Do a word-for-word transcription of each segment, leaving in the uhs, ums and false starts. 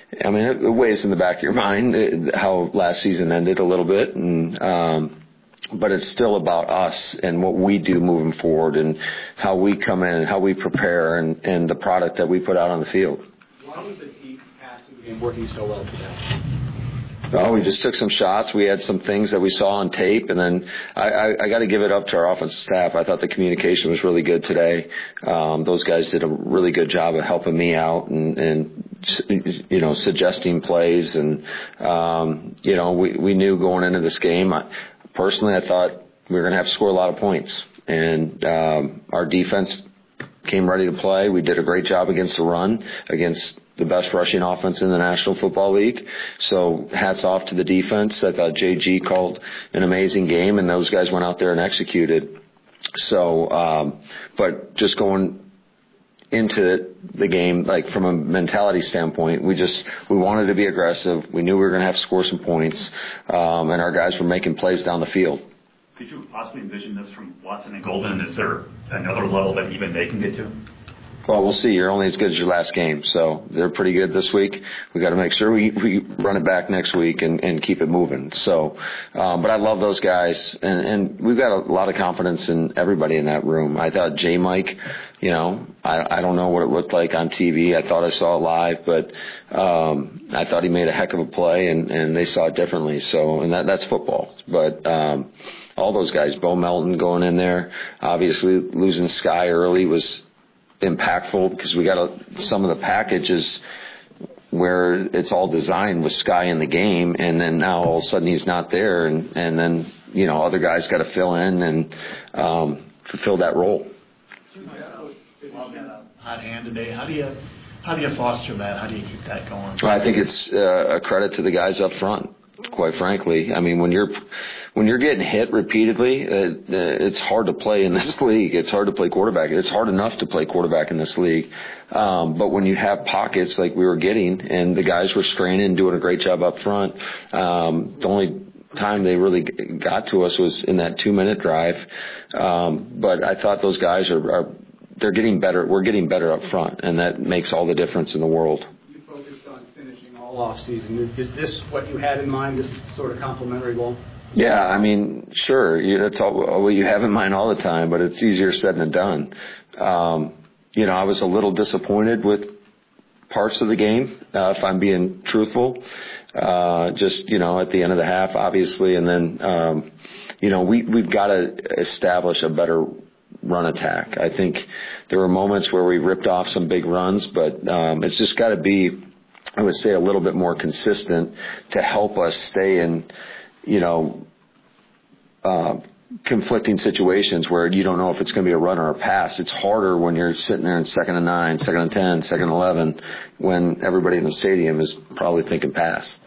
I mean, it weighs in the back of your mind it, how last season ended a little bit, and um, but it's still about us and what we do moving forward and how we come in and how we prepare and, and the product that we put out on the field. Why was the deep passing game working so well today? Oh, we just took some shots. We had some things that we saw on tape, and then I, I, I got to give it up to our offensive staff. I thought the communication was really good today. Um, those guys did a really good job of helping me out and, and you know, suggesting plays. And, um, you know, we, we knew going into this game, I, personally, I thought we were going to have to score a lot of points. And um, our defense came ready to play. We did a great job against the run, against the best rushing offense in the National Football League. So hats off to the defense. I thought J G called an amazing game, and those guys went out there and executed. So, um, but just going into the game, like from a mentality standpoint, we just, we wanted to be aggressive. We knew we were going to have to score some points, um, and our guys were making plays down the field. Could you possibly envision this from Watson and Golden? Is there another level that even they can get to? Well, we'll see. You're only as good as your last game. So they're pretty good this week. We got to make sure we, we run it back next week and, and keep it moving. So, um, but I love those guys, and, and we've got a lot of confidence in everybody in that room. I thought J. Mike, you know, I, I don't know what it looked like on T V. I thought I saw it live, but um, I thought he made a heck of a play, and, and they saw it differently. So, and that, that's football. But um, all those guys, Bo Melton going in there, obviously losing Sky early was impactful because we got a, some of the packages where it's all designed with Sky in the game, and then now all of a sudden he's not there, and, and then, you know, other guys got to fill in and um, fulfill that role. Hot hand today. How do you how do you foster that? How do you keep that going? Well, I think it's uh, a credit to the guys up front. Quite frankly, I mean, when you're when you're getting hit repeatedly, uh, it's hard to play in this league. It's hard to play quarterback. It's hard enough to play quarterback in this league. Um, but when you have pockets like we were getting, and the guys were straining, doing a great job up front, um, the only time they really got to us was in that two-minute drive. Um, but I thought those guys are, are they're getting better. We're getting better up front, and that makes all the difference in the world. Off season. Is, is this what you had in mind, this sort of complimentary goal? Yeah, I mean, sure. You, that's all what you have in mind all the time, but it's easier said than done. Um, you know, I was a little disappointed with parts of the game, uh, if I'm being truthful. Uh, just, you know, at the end of the half, obviously, and then, um, you know, we, we've got to establish a better run attack. I think there were moments where we ripped off some big runs, but um, it's just got to be, I would say, a little bit more consistent to help us stay in, you know, uh, conflicting situations where you don't know if it's going to be a run or a pass. It's harder when you're sitting there in second and nine, second and ten, second and eleven, when everybody in the stadium is probably thinking pass.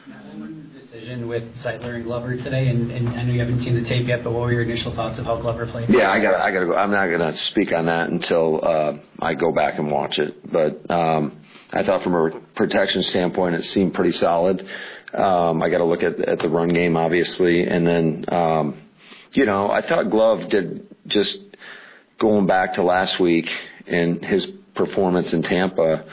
Decision with Zeitler and Glover today, and, and I know you haven't seen the tape yet, but what were your initial thoughts of how Glover played? Yeah, I got, I got to go. I'm not going to speak on that until uh, I go back and watch it. But um, I thought from a protection standpoint, it seemed pretty solid. Um, I got to look at at the run game, obviously, and then um, you know, I thought Glove did, just going back to last week and his performance in Tampa.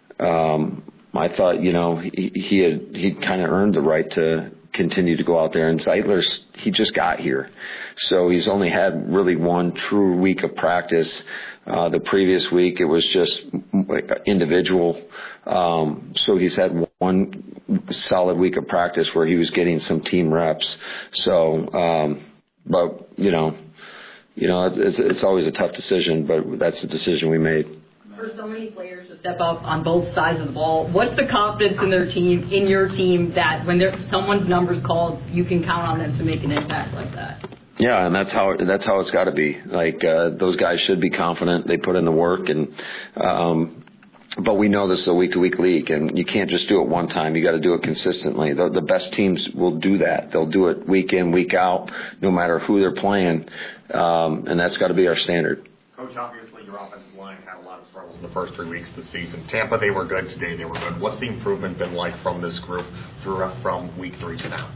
Um, I thought, you know, he, he had he'd kind of earned the right to continue to go out there. And Zeitler's, he just got here, so he's only had really one true week of practice. Uh, the previous week it was just individual. Um, so he's had one solid week of practice where he was getting some team reps. So, um, but you know, you know, it's, it's always a tough decision, but that's the decision we made. For so many players to step up on both sides of the ball, what's the confidence in their team, in your team, that when there's someone's number's called, you can count on them to make an impact like that? Yeah, and that's how that's how it's got to be. Like uh, those guys should be confident. They put in the work, and um, but we know this is a week-to-week league, and you can't just do it one time. You got to do it consistently. The, the best teams will do that. They'll do it week in, week out, no matter who they're playing, um, and that's got to be our standard. Coach, obviously your offensive line had a lot of struggles in the first three weeks of the season. Tampa, they were good. Today, they were good. What's the improvement been like from this group through from week three to now?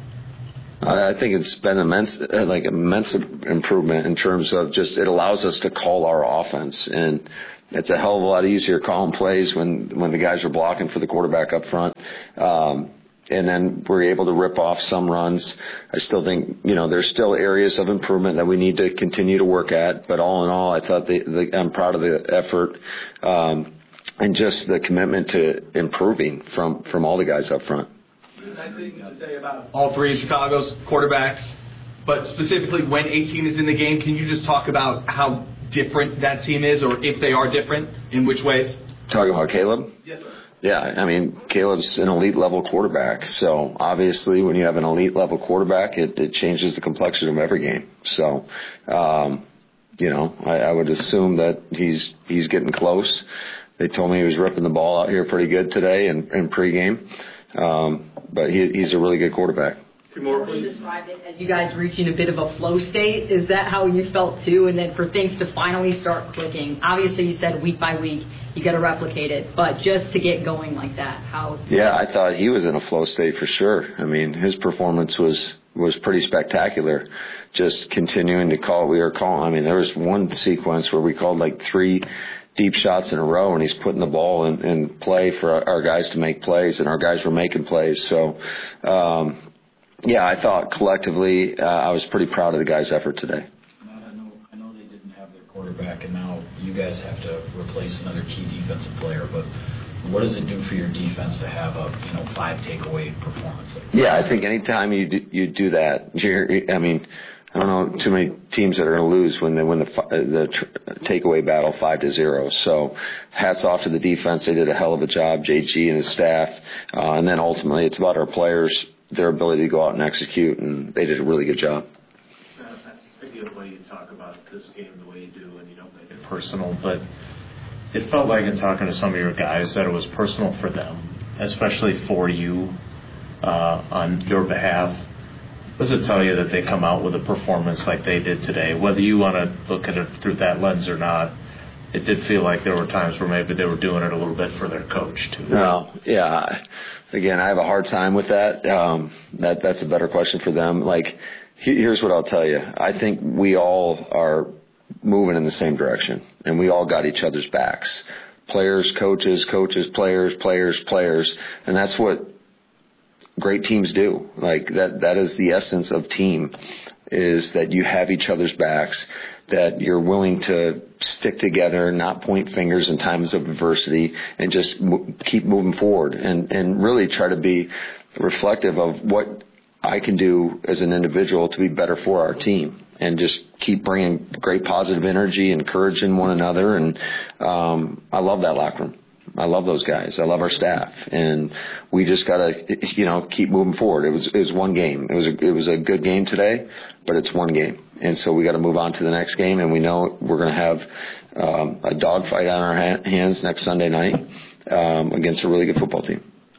I think it's been immense, like immense improvement in terms of just it allows us to call our offense, and it's a hell of a lot easier calling plays when when the guys are blocking for the quarterback up front. Um, and then we're able to rip off some runs. I still think, you know, there's still areas of improvement that we need to continue to work at. But all in all, I thought the, the, I'm proud of the effort um, and just the commitment to improving from, from all the guys up front. Nice thing to say about all three of Chicago's quarterbacks, but specifically when eighteen is in the game, can you just talk about how different that team is, or if they are different, in which ways? Talking about Caleb? Yes, sir. Yeah, I mean, Caleb's an elite level quarterback. So obviously when you have an elite level quarterback, it, it changes the complexion of every game. So, um, you know, I, I would assume that he's, he's getting close. They told me he was ripping the ball out here pretty good today in, in pregame. Um, but he, he's a really good quarterback. Two more, please. Describe it as you guys reaching a bit of a flow state. Is that how you felt too? And then for things to finally start clicking, obviously you said week by week you got to replicate it, but just to get going like that, how? Yeah, I thought he was in a flow state for sure. I mean, his performance was was pretty spectacular. Just continuing to call, we were calling. I mean, there was one sequence where we called like three deep shots in a row, and he's putting the ball in, in play for our, our guys to make plays, and our guys were making plays. So. Um, Yeah, I thought collectively uh, I was pretty proud of the guys' effort today. Matt, I know, I know they didn't have their quarterback, and now you guys have to replace another key defensive player. But what does it do for your defense to have a you know five takeaway performance? Like that? Yeah, I think anytime you do, you do that, you're, I mean, I don't know too many teams that are going to lose when they win the the tr- takeaway battle five to zero. So hats off to the defense; they did a hell of a job, J G and his staff, uh, and then ultimately it's about our players. Their ability to go out and execute, and they did a really good job. Uh, I get the way you talk about this game the way you do, and you don't make it personal, but it felt like in talking to some of your guys that it was personal for them, especially for you uh, on your behalf. What does it tell you that they come out with a performance like they did today? Whether you want to look at it through that lens or not, it did feel like there were times where maybe they were doing it a little bit for their coach, too. No, yeah. Again, I have a hard time with that. Um, that that's a better question for them. Like, here's what I'll tell you. I think we all are moving in the same direction, and we all got each other's backs. Players, coaches, coaches, players, players, players, and that's what great teams do. Like, that that is the essence of team, is that you have each other's backs, that you're willing to stick together, not point fingers in times of adversity, and just mo- keep moving forward and, and really try to be reflective of what I can do as an individual to be better for our team, and just keep bringing great positive energy, encouraging one another. And um, I love that locker room. I love those guys. I love our staff, and we just gotta, you know, keep moving forward. It was it was one game. It was a, it was a good game today, but it's one game, and so we got to move on to the next game. And we know we're going to have um, a dogfight on our ha- hands next Sunday night um, against a really good football team.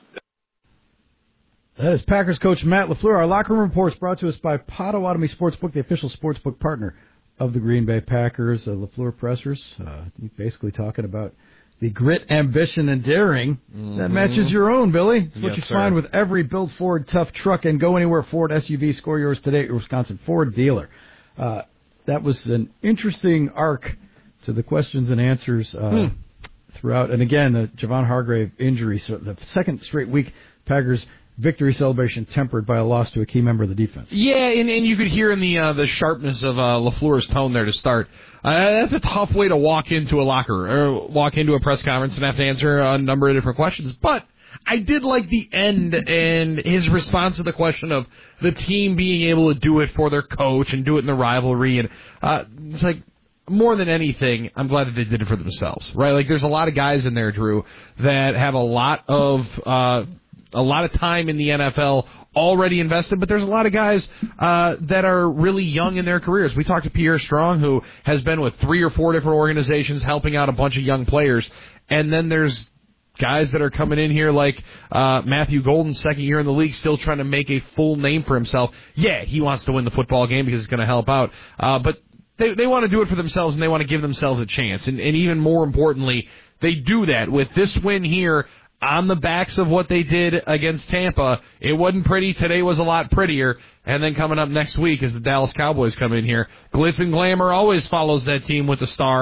That is Packers coach Matt LaFleur. Our locker room reports brought to us by Potawatomi Sportsbook, the official sportsbook partner of the Green Bay Packers. Uh, LaFleur pressers, uh, basically talking about the grit, ambition, and daring mm-hmm. that matches your own, Billy. It's what yes, you sir. find with every Build Ford tough truck and go anywhere Ford S U V. Score yours today at your Wisconsin Ford dealer. Uh, that was an interesting arc to the questions and answers uh, hmm. throughout. And again, the Javon Hargrave injury, so the second straight week, Packers victory celebration tempered by a loss to a key member of the defense. Yeah, and, and you could hear in the uh, the sharpness of uh, LaFleur's tone there to start. Uh, that's a tough way to walk into a locker or walk into a press conference and have to answer a number of different questions. But I did like the end and his response to the question of the team being able to do it for their coach and do it in the rivalry. And uh, it's like, more than anything, I'm glad that they did it for themselves, right? Like, there's a lot of guys in there, Drew, that have a lot of uh, a lot of time in the N F L already invested, but there's a lot of guys uh, that are really young in their careers. We talked to Pierre Strong, who has been with three or four different organizations helping out a bunch of young players, and then there's guys that are coming in here like uh, Matthew Golden, second year in the league, still trying to make a full name for himself. Yeah, he wants to win the football game because it's going to help out, uh, but they, they want to do it for themselves, and they want to give themselves a chance. And, and even more importantly, they do that with this win here on the backs of what they did against Tampa. It wasn't pretty. Today was a lot prettier. And then coming up next week as the Dallas Cowboys come in here, glitz and glamour always follows that team with the star.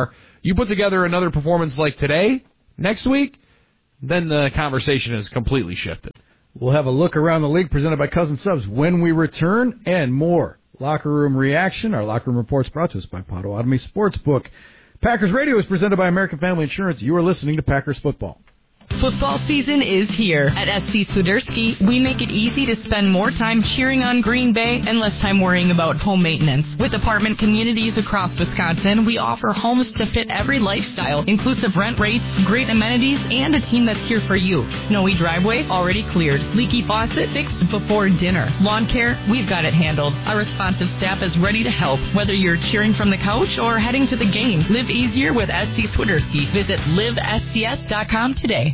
You put together another performance like today, next week, then the conversation has completely shifted. We'll have a look around the league presented by Cousin Subs when we return, and more locker room reaction. Our locker room report's brought to us by Potawatomi Sportsbook. Packers Radio is presented by American Family Insurance. You are listening to Packers Football. Football season is here. At S C Swiderski, we make it easy to spend more time cheering on Green Bay and less time worrying about home maintenance. With apartment communities across Wisconsin, we offer homes to fit every lifestyle, inclusive rent rates, great amenities, and a team that's here for you. Snowy driveway already cleared. Leaky faucet fixed before dinner. Lawn care, we've got it handled. Our responsive staff is ready to help, whether you're cheering from the couch or heading to the game. Live easier with S C Swiderski. Visit live S C S dot com today.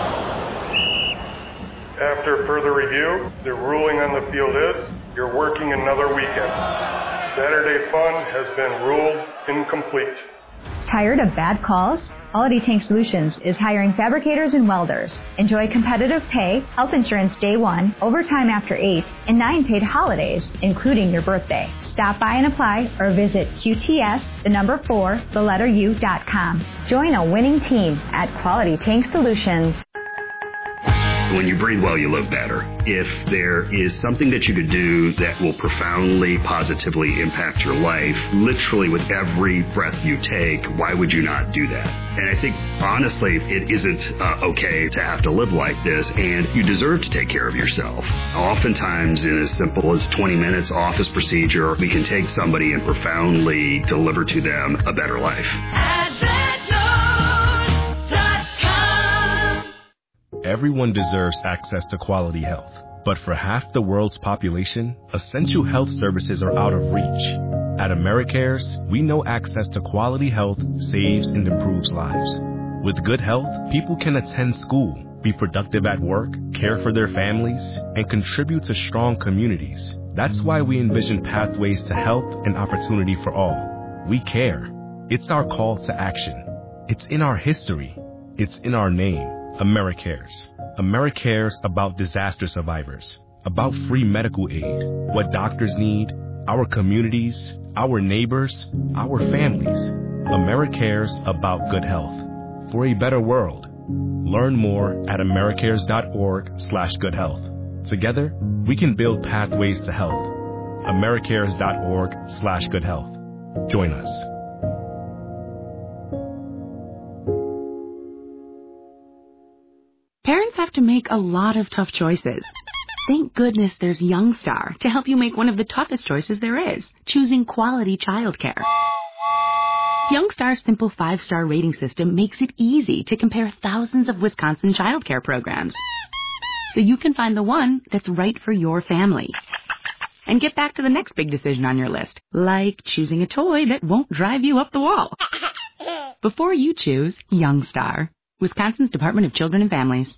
After further review, the ruling on the field is you're working another weekend. Saturday fun has been ruled incomplete. Tired of bad calls? Quality Tank Solutions is hiring fabricators and welders. Enjoy competitive pay, health insurance day one, overtime after eight, and nine paid holidays, including your birthday. Stop by and apply or visit Q T S, the number four, the letter U dot com. Join a winning team at Quality Tank Solutions. When you breathe well, you live better. If there is something that you could do that will profoundly, positively impact your life, literally with every breath you take, why would you not do that? And I think, honestly, it isn't uh, okay to have to live like this, and you deserve to take care of yourself. Oftentimes, in as simple as twenty minutes office procedure, we can take somebody and profoundly deliver to them a better life. Everyone deserves access to quality health, but for half the world's population, essential health services are out of reach. At AmeriCares, we know access to quality health saves and improves lives. With good health, people can attend school, be productive at work, care for their families, and contribute to strong communities. That's why we envision pathways to health and opportunity for all. We care. It's our call to action. It's in our history. It's in our name. AmeriCares. AmeriCares about disaster survivors, about free medical aid, what doctors need, our communities, our neighbors, our families. AmeriCares about good health. For a better world. Learn more at americares.org slash good health. Together, we can build pathways to health. americares.org slash good health. Join us. Parents have to make a lot of tough choices. Thank goodness there's Youngstar to help you make one of the toughest choices there is, choosing quality childcare. Youngstar's simple five-star rating system makes it easy to compare thousands of Wisconsin childcare programs, so you can find the one that's right for your family. And get back to the next big decision on your list, like choosing a toy that won't drive you up the wall. Before you choose Youngstar, Wisconsin's Department of Children and Families.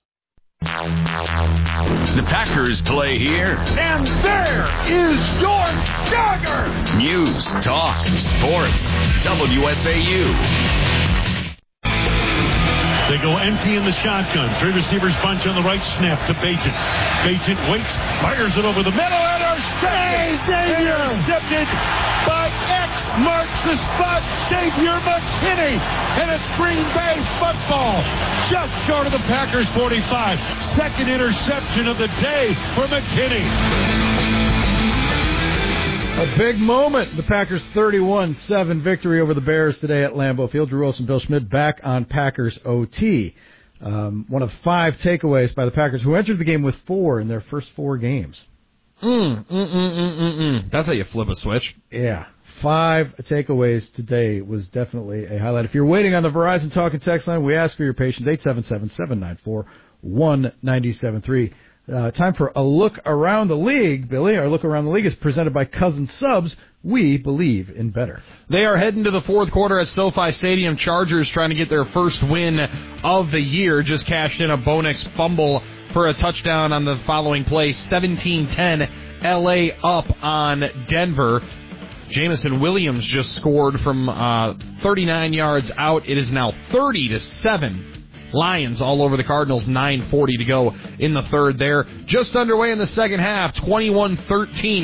The Packers play here. And there is your dagger! News, talk, sports, W S A U. They go empty in the shotgun. Three receivers bunch on the right, snap to Bagent. Bagent waits, fires it over the middle, and intercepted! Intercepted by X marks the spot, Xavier McKinney, and it's Green Bay football. Just short of the Packers forty-five. Second interception of the day for McKinney. A big moment. The Packers' thirty-one seven victory over the Bears today at Lambeau Field. Drew Wilson, Bill Schmidt back on Packers O T. Um, one of five takeaways by the Packers, who entered the game with four in their first four games. Mm, mm, mm, mm, mm, mm. That's how you flip a switch. Yeah. Five takeaways today was definitely a highlight. If you're waiting on the Verizon Talk and Text line, we ask for your patience. eight seven seven, seven nine four, one nine seven three. Uh, time for a look around the league, Billy. Our look around the league is presented by Cousin Subs. We believe in better. They are heading to the fourth quarter at SoFi Stadium. Chargers trying to get their first win of the year. Just cashed in a Bonix fumble for a touchdown on the following play. seventeen ten, L A up on Denver. Jameson Williams just scored from uh, thirty-nine yards out. It is now thirty to seven. Lions all over the Cardinals, nine forty to go in the third there. Just underway in the second half, twenty-one thirteen,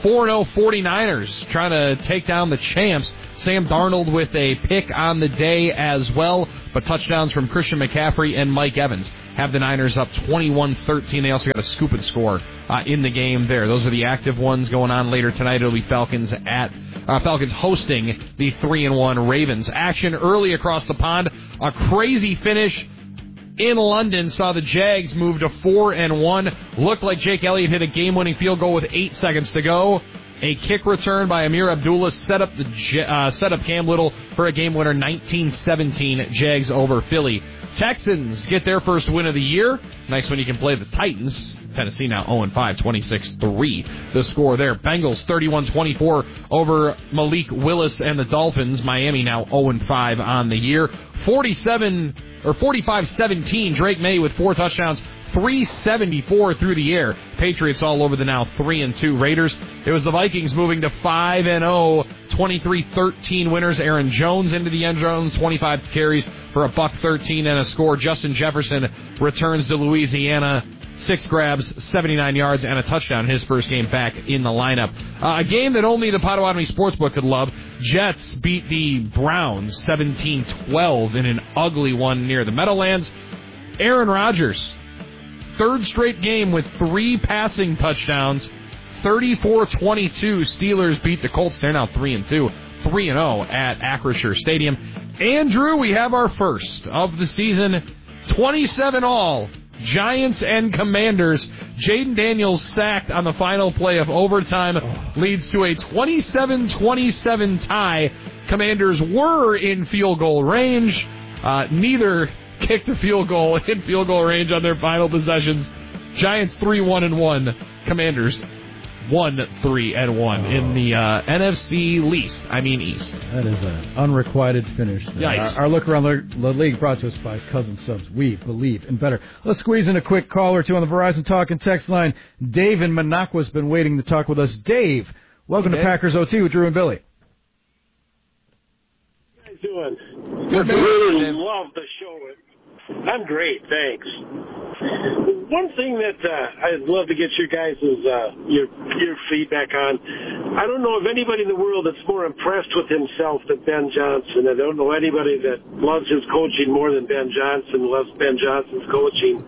four and oh 49ers trying to take down the champs. Sam Darnold with a pick on the day as well, but touchdowns from Christian McCaffrey and Mike Evans have the Niners up twenty-one thirteen. They also got a scoop and score uh, in the game there. Those are the active ones going on later tonight. It'll be Falcons at uh, Falcons hosting the three and one Ravens. Action early across the pond. A crazy finish in London saw the Jags move to four and one. Looked like Jake Elliott hit a game-winning field goal with eight seconds to go. A kick return by Amir Abdullah set up the uh, set up Cam Little for a game winner, nineteen seventeen. Jags over Philly. Texans get their first win of the year. Nice when you can play the Titans. Tennessee now oh and five, twenty-six three. The score there. Bengals thirty-one twenty-four over Malik Willis and the Dolphins. Miami now oh and five on the year. forty-seven or forty-five seventeen. Drake May with four touchdowns. three seventy-four through the air. Patriots all over the now three and two Raiders. It was the Vikings moving to five and oh, twenty-three thirteen winners. Aaron Jones into the end zone, twenty-five carries for a buck thirteen and a score. Justin Jefferson returns to Louisiana. Six grabs, seventy-nine yards, and a touchdown. His first game back in the lineup. Uh, a game that only the Potawatomi Sportsbook could love. Jets beat the Browns seventeen twelve in an ugly one near the Meadowlands. Aaron Rodgers, third straight game with three passing touchdowns. thirty-four twenty-two. Steelers beat the Colts. They're now three and two. three and oh at Acrisure Stadium. Andrew, we have our first of the season. twenty-seven all. Giants and Commanders. Jaden Daniels sacked on the final play of overtime leads to a twenty-seven twenty-seven tie. Commanders were in field goal range. Uh, neither kicked a field goal in field goal range on their final possessions. Giants three one and one. Commanders one three and one in the uh, N F C least. I mean East. That is an unrequited finish. Yikes. Our, our look around the, the league brought to us by Cousin Subs. We believe in better. Let's squeeze in a quick call or two on the Verizon Talk and Text line. Dave in Minocqua's been waiting to talk with us. Dave, welcome hey, to Dave. Packers O T with Drew and Billy. How you guys doing? Good, I really love the show. I'm great, thanks. One thing that uh, I'd love to get your guys' uh, your your feedback on. I don't know of anybody in the world that's more impressed with himself than Ben Johnson. I don't know anybody that loves his coaching more than Ben Johnson loves Ben Johnson's coaching.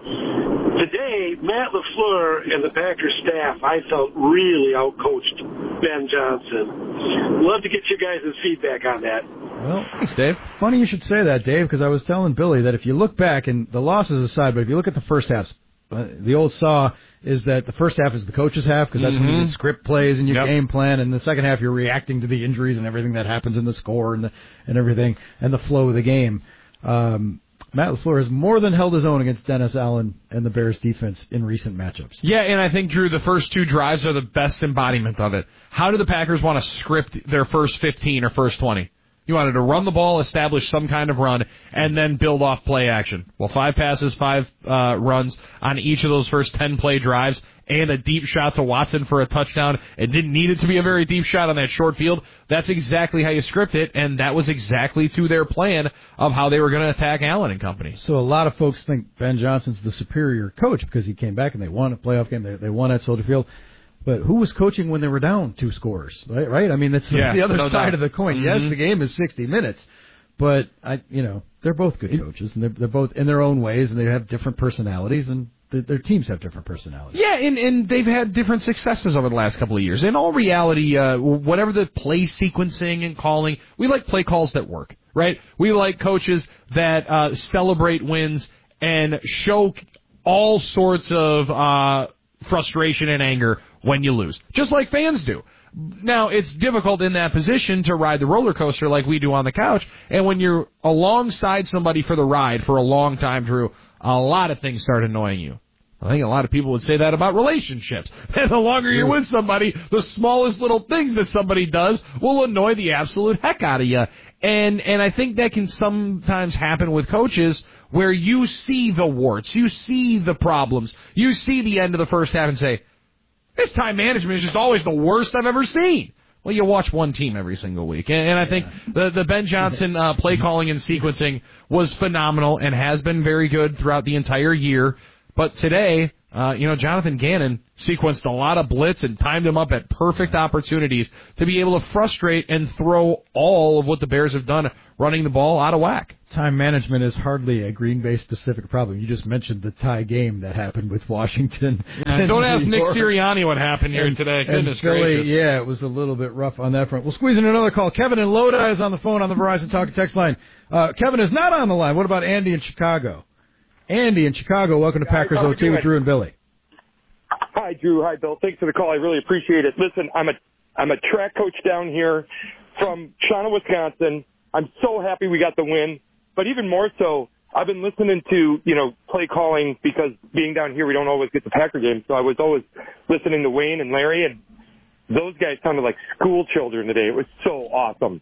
Today, Matt LaFleur and the Packers staff, I felt really outcoached Ben Johnson. Love to get your guys' feedback on that. Well, thanks, Dave. Funny you should say that, Dave, because I was telling Billy that if you look back, and the losses aside, but if you look at the first half, uh, the old saw is that the first half is the coach's half, because that's mm-hmm. when you do script plays and your yep. game plan, and the second half you're reacting to the injuries and everything that happens in the score and the, and everything, and the flow of the game. Um, Matt LaFleur has more than held his own against Dennis Allen and the Bears defense in recent matchups. Yeah, and I think, Drew, the first two drives are the best embodiment of it. How do the Packers want to script their first fifteen or first twenty? You wanted to run the ball, establish some kind of run, and then build off play action. Well, five passes, five uh, runs on each of those first ten play drives, and a deep shot to Watson for a touchdown. It didn't need it to be a very deep shot on that short field. That's exactly how you script it, and that was exactly to their plan of how they were going to attack Allen and company. So a lot of folks think Ben Johnson's the superior coach because he came back and they won a playoff game. They, they won at Soldier Field. But who was coaching when they were down two scores, right? right? I mean, that's yeah, the other no side doubt. of the coin. Mm-hmm. Yes, the game is sixty minutes, but I, you know, they're both good coaches, and they're, they're both in their own ways, and they have different personalities, and th- their teams have different personalities. Yeah, and, and they've had different successes over the last couple of years. In all reality, uh, whatever the play sequencing and calling, we like play calls that work, right? We like coaches that uh, celebrate wins and show all sorts of uh, frustration and anger when you lose, just like fans do. Now, it's difficult in that position to ride the roller coaster like we do on the couch, and when you're alongside somebody for the ride for a long time, Drew, a lot of things start annoying you. I think a lot of people would say that about relationships. And the longer you're with somebody, the smallest little things that somebody does will annoy the absolute heck out of you. And and I think that can sometimes happen with coaches where you see the warts, you see the problems, you see the end of the first half and say, this time management is just always the worst I've ever seen. Well, you watch one team every single week. And, and I think the, the Ben Johnson uh, play calling and sequencing was phenomenal and has been very good throughout the entire year. But today, Uh, you know, Jonathan Gannon sequenced a lot of blitz and timed him up at perfect opportunities to be able to frustrate and throw all of what the Bears have done running the ball out of whack. Time management is hardly a Green Bay-specific problem. You just mentioned the tie game that happened with Washington. Yeah, don't ask Nick Sirianni what happened here and, today. Goodness Philly, gracious. Yeah, it was a little bit rough on that front. We'll squeeze in another call. Kevin in Lodi is on the phone on the Verizon Talk and Text line. Uh, Kevin is not on the line. What about Andy in Chicago? Andy in Chicago, welcome to Packers O T with Drew and Billy. Hi, Drew. Hi, Bill. Thanks for the call. I really appreciate it. Listen, I'm a I'm a track coach down here from Shawano, Wisconsin. I'm so happy we got the win, but even more so, I've been listening to, you know, play calling because being down here, we don't always get the Packer games, so I was always listening to Wayne and Larry, and those guys sounded like school children today. It was so awesome.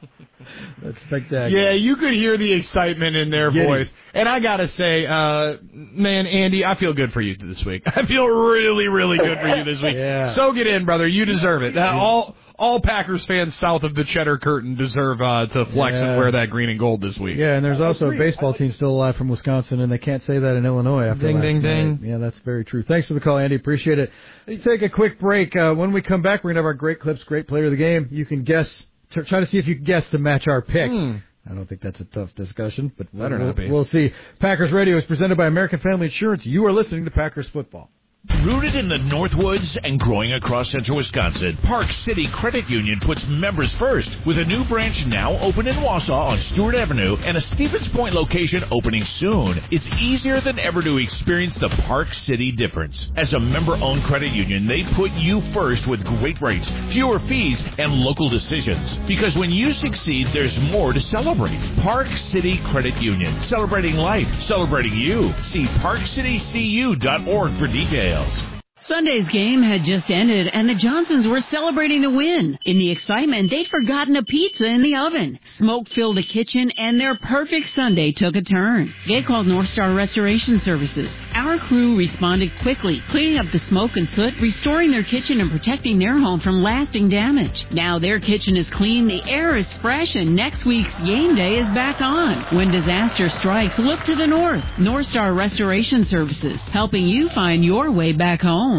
That's spectacular. Yeah, you could hear the excitement in their Giddy. voice. And I got to say, uh, man, Andy, I feel good for you this week. I feel really, really good for you this week. Yeah. So get in, brother. You deserve it. Uh, all all Packers fans south of the Cheddar Curtain deserve uh, to flex Yeah. and wear that green and gold this week. Yeah, and there's also a baseball team still alive from Wisconsin, and they can't say that in Illinois after Ding, last ding, night. ding. Yeah, that's very true. Thanks for the call, Andy. Appreciate it. Let's take a quick break. Uh, when we come back, we're going to have our great clips, great player of the game. You can guess, t- try to see if you can guess to match our pick. Hmm. I don't think that's a tough discussion, but Better we'll, not be. we'll see. Packers Radio is presented by American Family Insurance. You are listening to Packers Football. Rooted in the Northwoods and growing across central Wisconsin, Park City Credit Union puts members first with a new branch now open in Wausau on Stewart Avenue and a Stevens Point location opening soon. It's easier than ever to experience the Park City difference. As a member-owned credit union, they put you first with great rates, fewer fees, and local decisions. Because when you succeed, there's more to celebrate. Park City Credit Union. Celebrating life. Celebrating you. See park city c u dot org for details. Sunday's game had just ended, and the Johnsons were celebrating the win. In the excitement, they'd forgotten a pizza in the oven. Smoke filled the kitchen, and their perfect Sunday took a turn. They called North Star Restoration Services. Our crew responded quickly, cleaning up the smoke and soot, restoring their kitchen and protecting their home from lasting damage. Now their kitchen is clean, the air is fresh, and next week's game day is back on. When disaster strikes, look to the north. North Star Restoration Services, helping you find your way back home.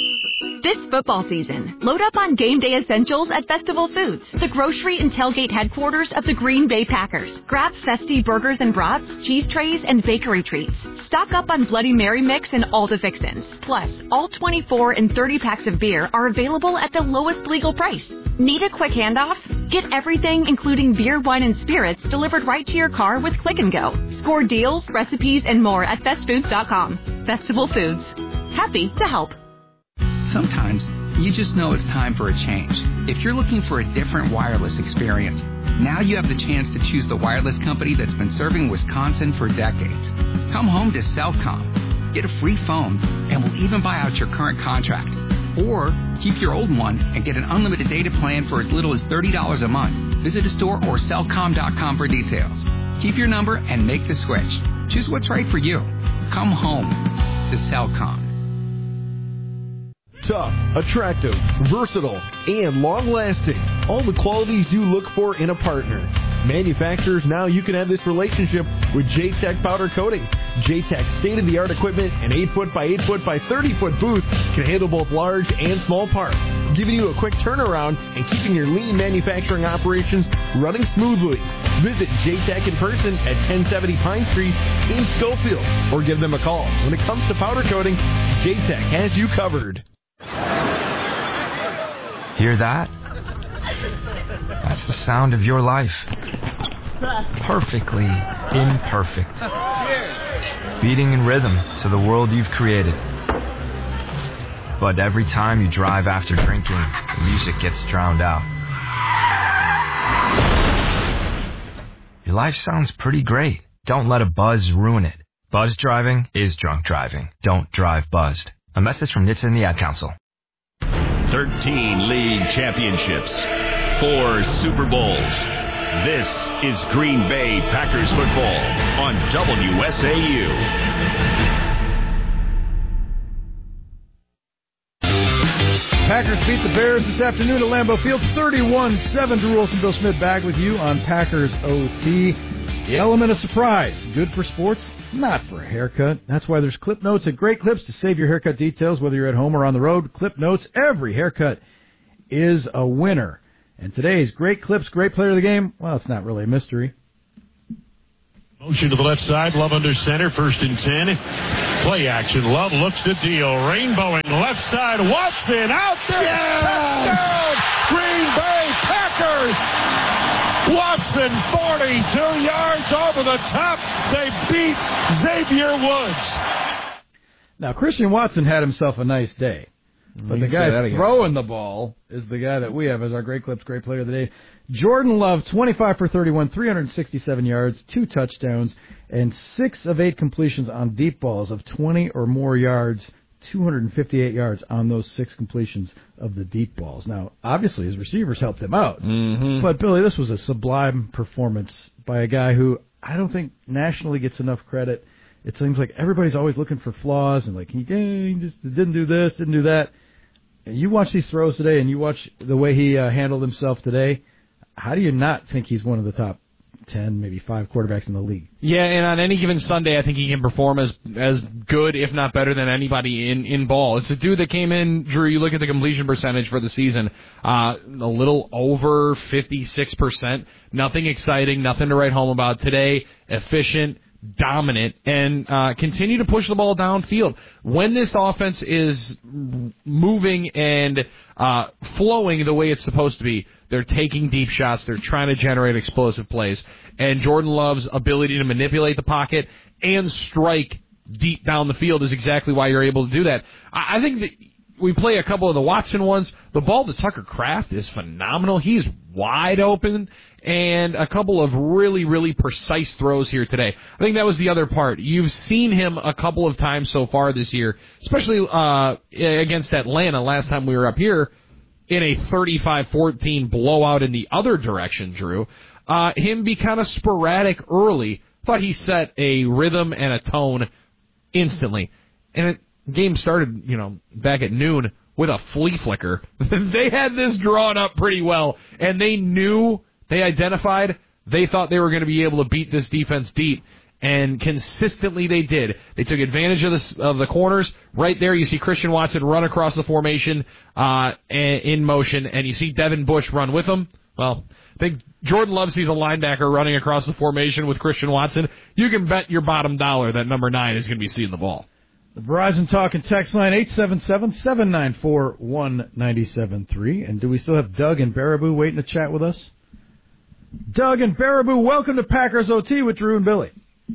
This football season, load up on game day essentials at Festival Foods, the grocery and tailgate headquarters of the Green Bay Packers. Grab festy burgers and brats, cheese trays, and bakery treats. Stock up on Bloody Mary mix and all the fixins. Plus, all twenty-four and thirty packs of beer are available at the lowest legal price. Need a quick handoff? Get everything, including beer, wine, and spirits, delivered right to your car with Click and Go. Score deals, recipes, and more at fest foods dot com. Festival Foods. Happy to help. Sometimes you just know it's time for a change. If you're looking for a different wireless experience, now you have the chance to choose the wireless company that's been serving Wisconsin for decades. Come home to Cellcom. Get a free phone, and we'll even buy out your current contract. Or keep your old one and get an unlimited data plan for as little as thirty dollars a month. Visit a store or cellcom dot com for details. Keep your number and make the switch. Choose what's right for you. Come home to Cellcom. Tough, attractive, versatile, and long-lasting. All the qualities you look for in a partner. Manufacturers, now you can have this relationship with J-Tech Powder Coating. J-Tech's state-of-the-art equipment and eight foot by eight foot by thirty foot booth can handle both large and small parts, giving you a quick turnaround and keeping your lean manufacturing operations running smoothly. Visit J-Tech in person at ten seventy Pine Street in Schofield, or give them a call. When it comes to powder coating, J-Tech has you covered. Hear that? That's the sound of your life. Perfectly imperfect. Beating in rhythm to the world you've created. But every time you drive after drinking, the music gets drowned out. Your life sounds pretty great. Don't let a buzz ruin it. Buzz driving is drunk driving. Don't drive buzzed. A message from N H T S A and the Ad Council. thirteen league championships, four Super Bowls. This is Green Bay Packers football on W S A U. Packers beat the Bears this afternoon at Lambeau Field, thirty-one seven. Drew Wilson, Bill Schmidt back with you on Packers O T. The element of surprise, good for sports, not for a haircut. That's why there's Clip Notes and great clips to save your haircut details, whether you're at home or on the road. Clip Notes, every haircut is a winner. And today's great clips, great player of the game, well, it's not really a mystery. Motion to the left side, Love under center, first and ten. Play action, Love looks to deal, rainbowing left side, Watson out there, yes! Touchdown, Green Bay Packers! Watson, forty-two yards over the top. They beat Xavier Woods. Now, Christian Watson had himself a nice day. But the guy throwing the ball is the guy that we have as our great clips, great player of the day. Jordan Love, twenty-five for thirty-one, three hundred sixty-seven yards, two touchdowns, and six of eight completions on deep balls of twenty or more yards, two hundred fifty-eight yards on those six completions of the deep balls. Now, obviously, his receivers helped him out. Mm-hmm. But, Billy, this was a sublime performance by a guy who I don't think nationally gets enough credit. It seems like everybody's always looking for flaws and like, he, he just didn't do this, didn't do that. And you watch these throws today and you watch the way he uh, handled himself today, how do you not think he's one of the top ten, maybe five quarterbacks in the league? Yeah, and on any given Sunday, I think he can perform as as good, if not better, than anybody in, in ball. It's a dude that came in, Drew, you look at the completion percentage for the season, uh, a little over fifty-six percent. Nothing exciting, nothing to write home about today. Efficient, dominant, and uh, continue to push the ball downfield. When this offense is moving and uh, flowing the way it's supposed to be, they're taking deep shots. They're trying to generate explosive plays. And Jordan Love's ability to manipulate the pocket and strike deep down the field is exactly why you're able to do that. I, I think that we play a couple of the Watson ones. The ball to Tucker Kraft is phenomenal. He's wide open, and a couple of really, really precise throws here today. I think that was the other part. You've seen him a couple of times so far this year, especially uh, against Atlanta last time we were up here, in a thirty-five fourteen blowout in the other direction, Drew. Uh, him be kind of sporadic early. Thought he set a rhythm and a tone instantly. And it game started, you know, back at noon with a flea flicker. They had this drawn up pretty well, and they knew, they identified, they thought they were going to be able to beat this defense deep, and consistently they did. They took advantage of the, of the corners. Right there, you see Christian Watson run across the formation uh, in motion, and you see Devin Bush run with him. Well, I think Jordan Love sees a linebacker running across the formation with Christian Watson. You can bet your bottom dollar that number nine is going to be seeing the ball. The Verizon Talk and Text line, eight seven seven, seven nine four, one nine seven three. And do we still have Doug and Baraboo waiting to chat with us? Doug and Baraboo, welcome to Packers O T with Drew and Billy.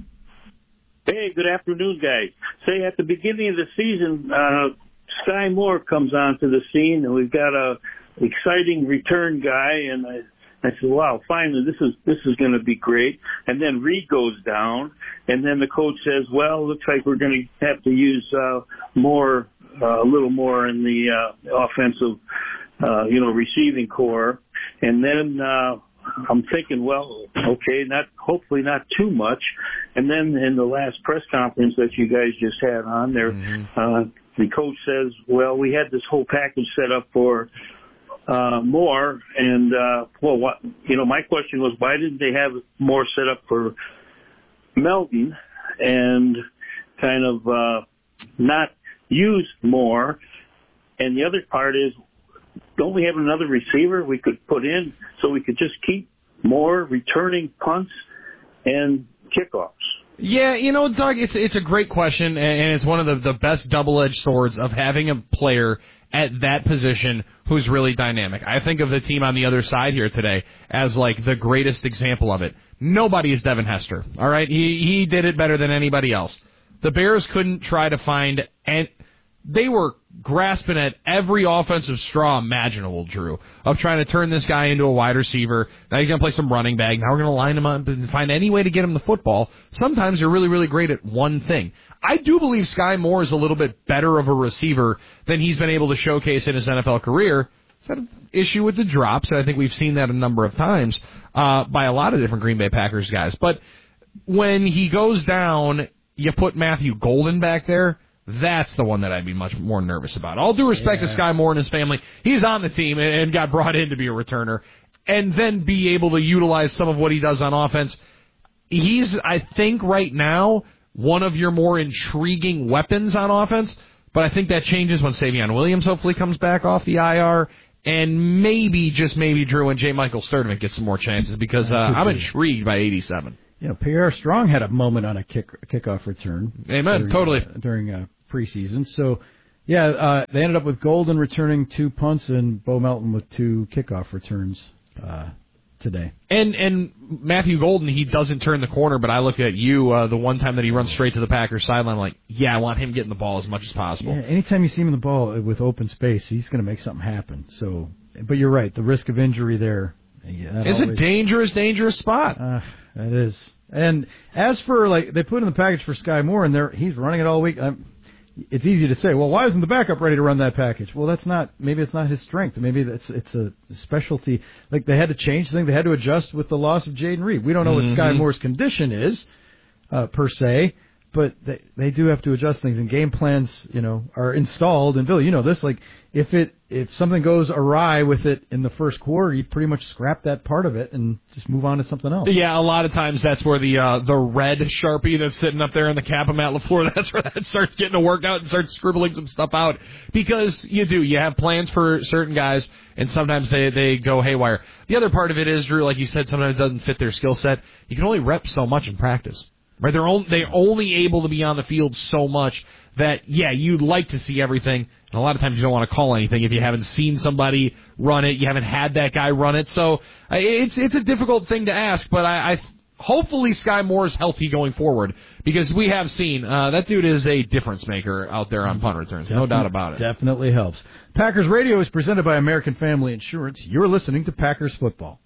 Hey, good afternoon, guys. Say, at the beginning of the season, uh, Sky Moore comes onto the scene, and we've got a exciting return guy, and I, I said, wow, finally, this is this is going to be great. And then Reed goes down, and then the coach says, well, looks like we're going to have to use uh, more, uh, a little more in the uh, offensive, uh, you know, receiving core. And then uh, I'm thinking, well, okay, not hopefully not too much. And then in the last press conference that you guys just had on there, mm-hmm. uh, the coach says, well, we had this whole package set up for Uh, more, and, uh, well, what, you know, my question was, why didn't they have more set up for Melton and kind of, uh, not use more? And the other part is, don't we have another receiver we could put in so we could just keep more returning punts and kickoffs? Yeah, you know, Doug, it's it's a great question, and it's one of the, the best double-edged swords of having a player at that position who's really dynamic. I think of the team on the other side here today as, like, the greatest example of it. Nobody is Devin Hester, all right? He he did it better than anybody else. The Bears couldn't try to find, and they were grasping at every offensive straw imaginable, Drew, of trying to turn this guy into a wide receiver. Now you're going to play some running back. Now we're going to line him up and find any way to get him the football. Sometimes you're really, really great at one thing. I do believe Sky Moore is a little bit better of a receiver than he's been able to showcase in his N F L career. It's had an issue with the drops, and I think we've seen that a number of times uh, by a lot of different Green Bay Packers guys. But when he goes down, you put Matthew Golden back there. That's the one that I'd be much more nervous about. All due respect yeah. to Sky Moore and his family. He's on the team and got brought in to be a returner and then be able to utilize some of what he does on offense. he's, I think, right now, one of your more intriguing weapons on offense, but I think that changes when Savion Williams hopefully comes back off the I R, and maybe, just maybe, Drew and J. Michael Sturdivant get some more chances, because uh, I'm intrigued by eighty-seven. You know, Pierre Strong had a moment on a kick kickoff return. Amen, during, totally. Uh, during uh, preseason. So, yeah, uh, they ended up with Golden returning two punts and Bo Melton with two kickoff returns uh, today. And and Matthew Golden, he doesn't turn the corner, but I look at you, uh, the one time that he runs straight to the Packers sideline, like, yeah, I want him getting the ball as much as possible. Yeah, anytime you see him in the ball with open space, he's going to make something happen. So, but you're right, the risk of injury there. Yeah, it's always, a dangerous, dangerous spot. Uh, it is. And as for, like, they put in the package for Sky Moore, and they're, he's running it all week. I'm, it's easy to say, well, why isn't the backup ready to run that package? Well, that's not, maybe it's not his strength. Maybe it's it's a specialty. Like, they had to change things. They had to adjust with the loss of Jaden Reed. We don't know mm-hmm. what Sky Moore's condition is, uh, per se, but they they do have to adjust things, and game plans, you know, are installed. And Bill, you know this, like, if it if something goes awry with it in the first quarter, you pretty much scrap that part of it and just move on to something else. Yeah, a lot of times that's where the uh, the red Sharpie that's sitting up there in the cap of Matt LaFleur, that's where that starts getting to work out and starts scribbling some stuff out. Because you do, you have plans for certain guys, and sometimes they, they go haywire. The other part of it is, Drew, like you said, sometimes it doesn't fit their skill set. You can only rep so much in practice. Right, they're only, they're only able to be on the field so much that, yeah, you'd like to see everything, and a lot of times you don't want to call anything if you haven't seen somebody run it, you haven't had that guy run it, so uh, it's it's a difficult thing to ask, but I, I hopefully Sky Moore is healthy going forward, because we have seen, uh, that dude is a difference maker out there on punt returns, no doubt about it. Definitely helps. Packers Radio is presented by American Family Insurance. You're listening to Packers Football.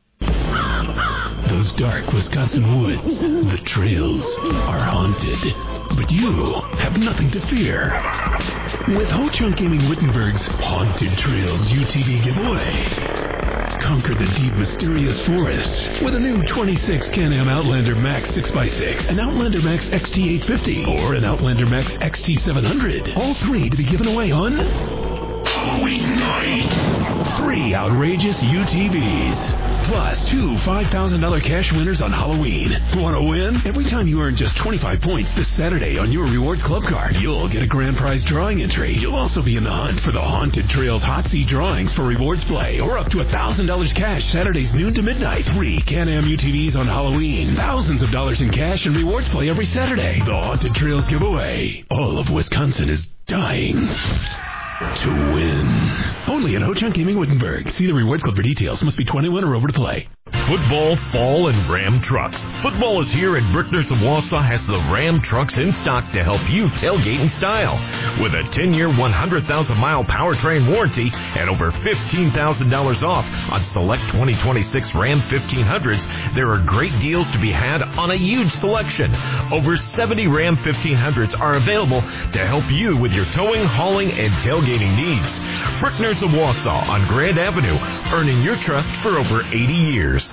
Those dark Wisconsin woods, the trails are haunted. But you have nothing to fear. With Ho-Chunk Gaming Wittenberg's Haunted Trails U T V giveaway. Conquer the deep, mysterious forests with a new twenty-six Can-Am Outlander Max six by six, an Outlander Max X T eight fifty, or an Outlander Max X T seven hundred. All three to be given away on Halloween night. Three outrageous U T Vs. Plus two five thousand dollars cash winners on Halloween. Want to win? Every time you earn just twenty-five points this Saturday on your Rewards Club card, you'll get a grand prize drawing entry. You'll also be in the hunt for the Haunted Trails Hot Seat drawings for Rewards Play, or up to one thousand dollars cash Saturdays noon to midnight. Three Can-Am U T Vs on Halloween. Thousands of dollars in cash and Rewards Play every Saturday. The Haunted Trails giveaway. All of Wisconsin is dying to win. Only at Ho-Chunk Gaming Wittenberg. See the Rewards Club for details. Must be twenty-one or over to play. Football, fall, and Ram trucks. Football is here, and Brickner's of Wausau has the Ram trucks in stock to help you tailgate in style. With a ten-year, one hundred thousand mile powertrain warranty and over fifteen thousand dollars off on select twenty twenty-six Ram fifteen hundreds, there are great deals to be had on a huge selection. Over seventy Ram fifteen hundreds are available to help you with your towing, hauling, and tailgating needs. Brickner's of Wausau on Grand Avenue, earning your trust for over eighty years.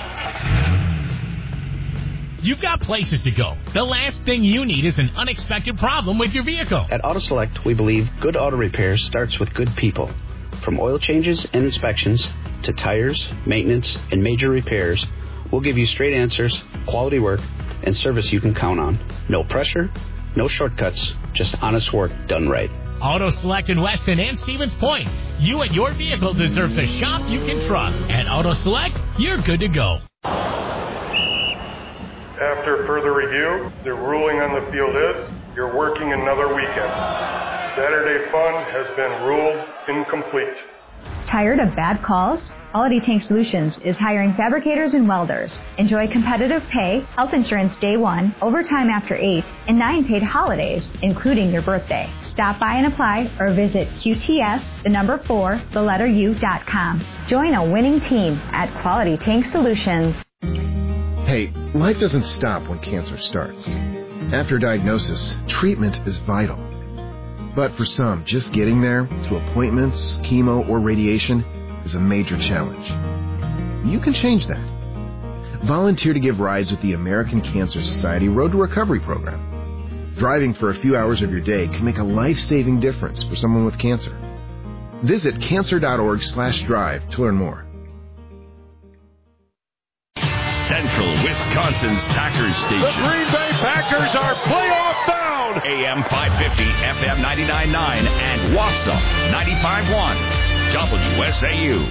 You've got places to go. The last thing you need is an unexpected problem with your vehicle. At Auto Select, we believe good auto repairs starts with good people. From oil changes and inspections to tires, maintenance, and major repairs, we'll give you straight answers, quality work, and service you can count on. No pressure, no shortcuts, just honest work done right. Auto Select in Weston and Stevens Point. You and your vehicle deserves a shop you can trust. At Auto Select, you're good to go. After further review, the ruling on the field is you're working another weekend. Saturday fun has been ruled incomplete. Tired of bad calls? Quality Tank Solutions is hiring fabricators and welders. Enjoy competitive pay, health insurance day one, overtime after eight, and nine paid holidays, including your birthday. Stop by and apply or visit Q T S, the number four, the letter U dot com. Join a winning team at Quality Tank Solutions. Hey, life doesn't stop when cancer starts. After diagnosis, treatment is vital. But for some, just getting there, to appointments, chemo, or radiation, is a major challenge. You can change that. Volunteer to give rides with the American Cancer Society Road to Recovery program. Driving for a few hours of your day can make a life-saving difference for someone with cancer. Visit cancer dot org slash drive to learn more. Central Wisconsin's Packers station. The Green Bay Packers are playoff bound. A M five fifty, F M ninety-nine point nine, and Wassa ninety-five point one. W S A U.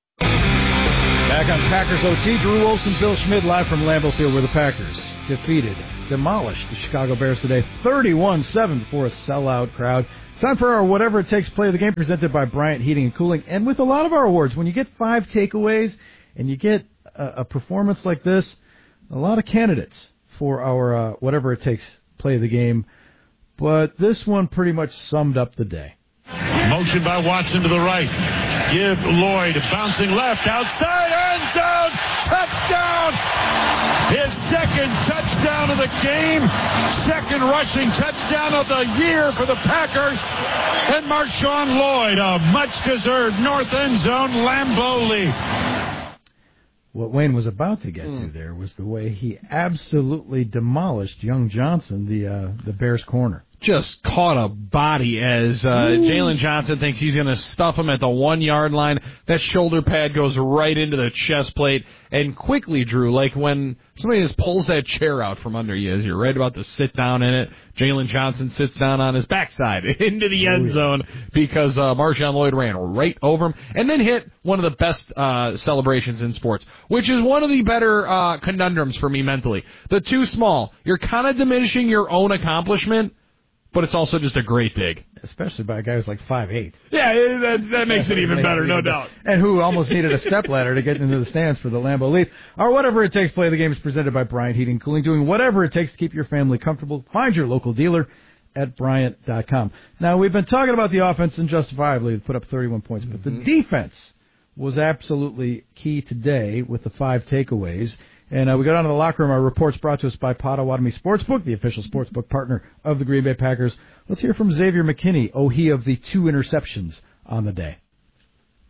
Back on Packers O T, Drew Wilson, Bill Schmidt, live from Lambeau Field, where the Packers defeated, demolished the Chicago Bears today, thirty-one seven for a sellout crowd. Time for our Whatever It Takes play of the game, presented by Bryant Heating and Cooling. And with a lot of our awards, when you get five takeaways and you get a, a performance like this, a lot of candidates for our uh, Whatever It Takes play of the game. But this one pretty much summed up the day. Motion by Watson to the right. Give Lloyd bouncing left outside end zone. Touchdown. His second touchdown of the game. Second rushing touchdown of the year for the Packers. And Marshawn Lloyd, a much-deserved north end zone Lambeau lead. What Wayne was about to get mm. to there was the way he absolutely demolished Young Johnson, the uh, the Bears corner. Just caught a body as uh, Jalen Johnson thinks he's going to stuff him at the one-yard line. That shoulder pad goes right into the chest plate. And quickly, Drew, like when somebody just pulls that chair out from under you as you're right about to sit down in it, Jalen Johnson sits down on his backside into the end zone because uh, Marshawn Lloyd ran right over him and then hit one of the best uh, celebrations in sports, which is one of the better uh, conundrums for me mentally. The too small. You're kind of diminishing your own accomplishment, but it's also just a great dig. Especially by a guy who's like five eight. Yeah, that, that makes it even better, no doubt. And who almost needed a stepladder to get into the stands for the Lambeau lead. Our Whatever It Takes play of the game is presented by Bryant Heating and Cooling, doing whatever it takes to keep your family comfortable. Find your local dealer at Bryant dot com. Now, we've been talking about the offense, and justifiably they put up thirty-one points, but the defense was absolutely key today with the five takeaways. And uh, we got on to the locker room. Our report's brought to us by Potawatomi Sportsbook, the official sportsbook partner of the Green Bay Packers. Let's hear from Xavier McKinney, oh he of the two interceptions on the day.